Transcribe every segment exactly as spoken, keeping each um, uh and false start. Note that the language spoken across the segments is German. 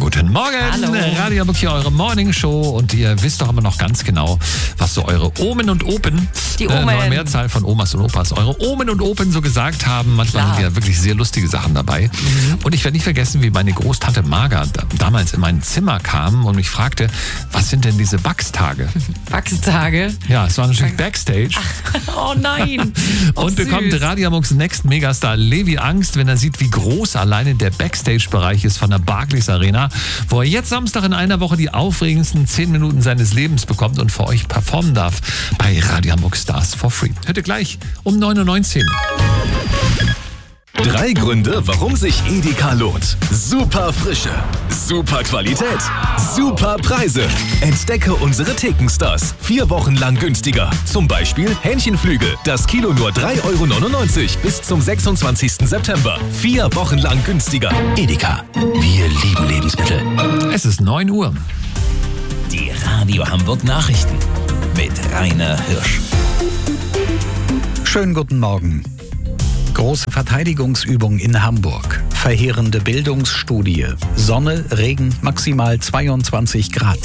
Guten Morgen. Hallo. Radio Hamburg hier, eure Morning Show. Und ihr wisst doch immer noch ganz genau, was so eure Omen und Open, Die äh, Omen. neue Mehrzahl von Omas und Opas, eure Omen und Open so gesagt haben. Manchmal Klar. sind ja wirklich sehr lustige Sachen dabei. Mhm. Und ich werde nicht vergessen, wie meine Großtante Marga da, damals in mein Zimmer kam und mich fragte, was sind denn diese Wachstage? Wachstage. Ja, es war natürlich Backstage. Oh nein. Oh, Und bekommt süß. Radio Hamburgs Next Megastar Levi Angst, wenn er sieht, wie groß alleine der Backstage-Bereich ist von der Barclays Arena, wo er jetzt Samstag in einer Woche die aufregendsten zehn Minuten seines Lebens bekommt und für euch performen darf bei Radio Hamburg Stars for Free. Hört ihr gleich um neun Uhr neunzehn. Drei Gründe, warum sich Edeka lohnt. Super Frische, super Qualität, super Preise. Entdecke unsere Thekenstars. Vier Wochen lang günstiger. Zum Beispiel Hähnchenflügel. Das Kilo nur drei Euro neunundneunzig bis zum sechsundzwanzigsten September. Vier Wochen lang günstiger. Edeka. Wir lieben Lebensmittel. Es ist neun Uhr. Die Radio Hamburg Nachrichten mit Rainer Hirsch. Schönen guten Morgen. Große Verteidigungsübung in Hamburg. Verheerende Bildungsstudie. Sonne, Regen, maximal zweiundzwanzig Grad.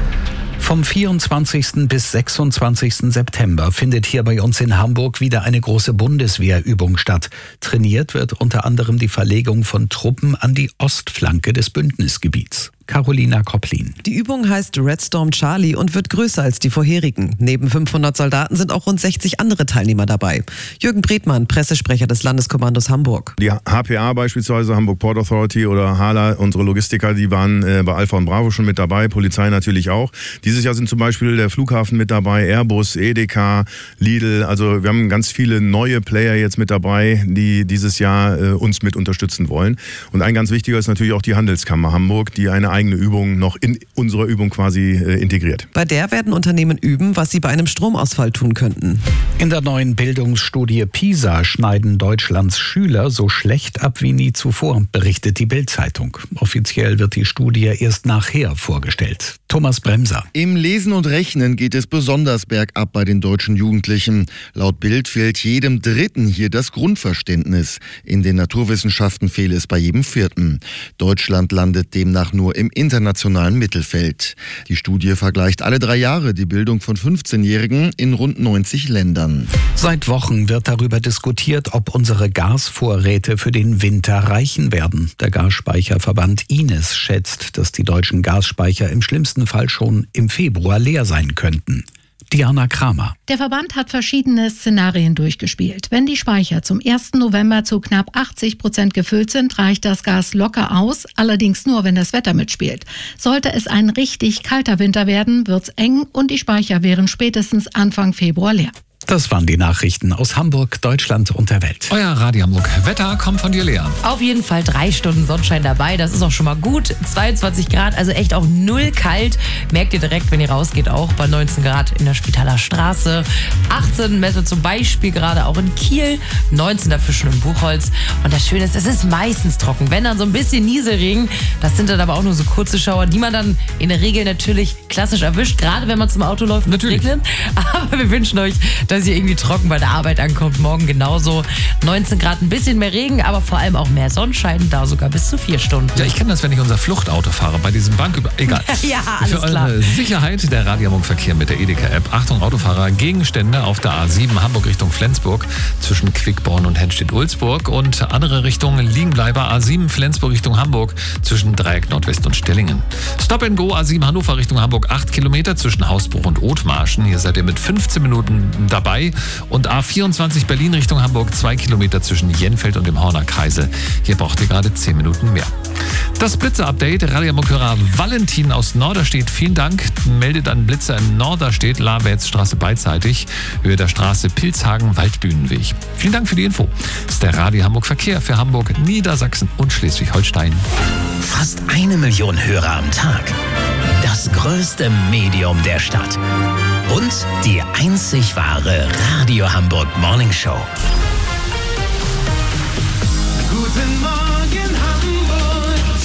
Vom vierundzwanzigsten bis sechsundzwanzigsten September findet hier bei uns in Hamburg wieder eine große Bundeswehrübung statt. Trainiert wird unter anderem die Verlegung von Truppen an die Ostflanke des Bündnisgebiets. Carolina Kopplin. Die Übung heißt Red Storm Charlie und wird größer als die vorherigen. Neben fünfhundert Soldaten sind auch rund sechzig andere Teilnehmer dabei. Jürgen Bredmann, Pressesprecher des Landeskommandos Hamburg. Die H P A beispielsweise, Hamburg Port Authority oder Hala, unsere Logistiker, die waren äh, bei Alpha und Bravo schon mit dabei, Polizei natürlich auch. Dieses Jahr sind zum Beispiel der Flughafen mit dabei, Airbus, Edeka, Lidl. Also wir haben ganz viele neue Player jetzt mit dabei, die dieses Jahr äh, uns mit unterstützen wollen. Und ein ganz wichtiger ist natürlich auch die Handelskammer Hamburg, die eine eigene Übung noch in unserer Übung quasi äh, integriert. Bei der werden Unternehmen üben, was sie bei einem Stromausfall tun könnten. In der neuen Bildungsstudie PISA schneiden Deutschlands Schüler so schlecht ab wie nie zuvor, berichtet die Bild-Zeitung. Offiziell wird die Studie erst nachher vorgestellt. Thomas Bremser. Im Lesen und Rechnen geht es besonders bergab bei den deutschen Jugendlichen. Laut Bild fehlt jedem Dritten hier das Grundverständnis. In den Naturwissenschaften fehle es bei jedem Vierten. Deutschland landet demnach nur im internationalen Mittelfeld. Die Studie vergleicht alle drei Jahre die Bildung von fünfzehnjährigen in rund neunzig Ländern. Seit Wochen wird darüber diskutiert, ob unsere Gasvorräte für den Winter reichen werden. Der Gasspeicherverband I N E S schätzt, dass die deutschen Gasspeicher im schlimmsten Fall schon im Februar leer sein könnten. Diana Kramer. Der Verband hat verschiedene Szenarien durchgespielt. Wenn die Speicher zum ersten November zu knapp achtzig Prozent gefüllt sind, reicht das Gas locker aus, allerdings nur, wenn das Wetter mitspielt. Sollte es ein richtig kalter Winter werden, wird's eng und die Speicher wären spätestens Anfang Februar leer. Das waren die Nachrichten aus Hamburg, Deutschland und der Welt. Euer Radio Hamburg Wetter kommt von dir, Lea. Auf jeden Fall drei Stunden Sonnenschein dabei. Das ist auch schon mal gut. zweiundzwanzig Grad, also echt auch null kalt. Merkt ihr direkt, wenn ihr rausgeht, auch bei neunzehn Grad in der Spitaler Straße. achtzehn Messe zum Beispiel gerade auch in Kiel. neunzehn dafür schon in Buchholz. Und das Schöne ist, es ist meistens trocken. Wenn dann so ein bisschen Nieselregen, das sind dann aber auch nur so kurze Schauer, die man dann in der Regel natürlich klassisch erwischt. Gerade wenn man zum Auto läuft mit Regnen. Aber wir wünschen euch, dass ihr irgendwie trocken bei der Arbeit ankommt. Morgen genauso. neunzehn Grad, ein bisschen mehr Regen, aber vor allem auch mehr Sonnenschein. Da sogar bis zu vier Stunden. Ja, ich kenne das, wenn ich unser Fluchtauto fahre, bei diesem Banküber... Egal. Ja, alles Für eure klar. Sicherheit der Radio Hamburg Verkehr mit der Edeka-App. Achtung, Autofahrer, Gegenstände auf der A sieben Hamburg Richtung Flensburg zwischen Quickborn und Henstedt-Ulzburg und andere Richtungen Liegenbleiber A sieben Flensburg Richtung Hamburg zwischen Dreieck Nordwest und Stellingen. Stop and Go A sieben Hannover Richtung Hamburg acht Kilometer zwischen Hausbruch und Othmarschen. Hier seid ihr mit fünfzehn Minuten dabei. Und A vierundzwanzig Berlin Richtung Hamburg zwei Kilometer zwischen Jenfeld und dem Horner Kreisel. Hier braucht ihr gerade zehn Minuten mehr. Das Blitzer-Update. Radio Hamburg-Hörer Valentin aus Norderstedt. Vielen Dank. Meldet an Blitzer in Norderstedt, Labertsstraße beidseitig, Höhe der Straße Pilzhagen, Waldbühnenweg. Vielen Dank für die Info. Das ist der Radio Hamburg Verkehr für Hamburg, Niedersachsen und Schleswig-Holstein. Fast eine Million Hörer am Tag. Das größte Medium der Stadt. Und die einzig wahre Radio Hamburg Morning Show. Guten Morgen Hamburg.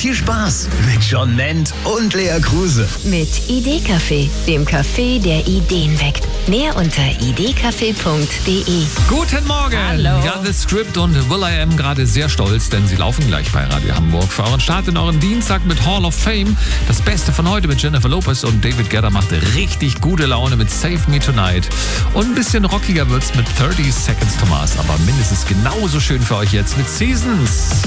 Viel Spaß mit John Ment und Lea Kruse. Mit Idee-Café, dem Café, der Ideen weckt. Mehr unter idee-café punkt de. Guten Morgen! Hallo. Ja, The Script und Will I Am gerade sehr stolz, denn sie laufen gleich bei Radio Hamburg für euren Start in euren Dienstag mit Hall of Fame. Das Beste von heute mit Jennifer Lopez und David Guetta macht richtig gute Laune mit Save Me Tonight. Und ein bisschen rockiger wird's mit thirty Seconds to Mars, aber mindestens genauso schön für euch jetzt mit Seasons.